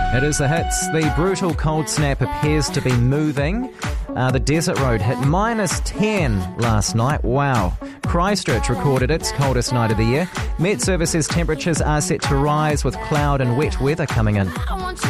It is the hits. The brutal cold snap appears to be moving. The Desert Road hit -10 last night. Wow. Christchurch recorded its coldest night of the year. Met Services temperatures are set to rise with cloud and wet weather coming in.